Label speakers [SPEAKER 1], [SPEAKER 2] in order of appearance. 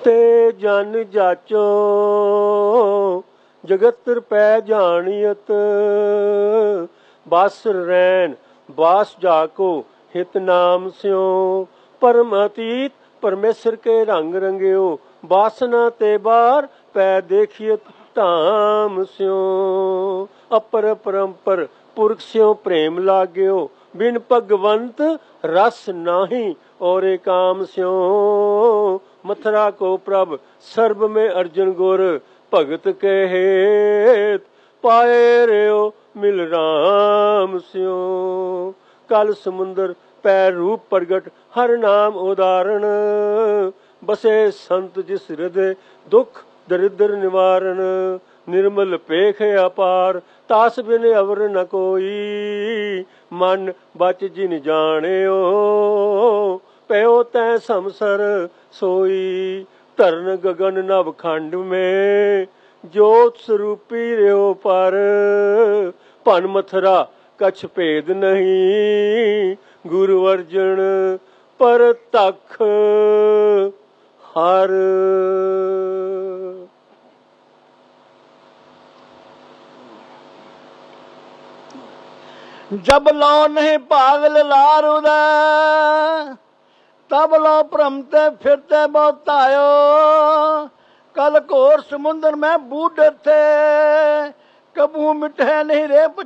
[SPEAKER 1] जिथे जन जाचो जगत पै जानियत बस रैन बास जाको हित नाम स्यो परम अतीत परमेश्वर के रंग रंगियो बासना ते बार पै देखियत धाम स्यो अपर परम्पर पुरख स्यो प्रेम लाग्यो बिन भगवंत रस नाही और काम स्यो मथुरा को प्रभ सर्ब में अर्जुन गुर भगत के हेत पाए रहो मिल राम स्यो कल समुंदर पैर रूप प्रगट हर नाम उदाहरण बसे संत जिस हृदय दुख दरिद्र निवारण निर्मल पेख अपार तास बिन अवर न कोई मन बच जिन जानियो पयो तै समसर सोई धरन गगन नभ खंड में जोत स्वरूपी रहो पर भन मथुरा कछ भेद नहीं गुरु अर्जन पर तख हर
[SPEAKER 2] जब लो नहीं पागल लार उदय तब लो भ्रमते फिरते बहुत आयो कल घोर समुंदर में बूढ़ थे कबू मिटे नहीं रे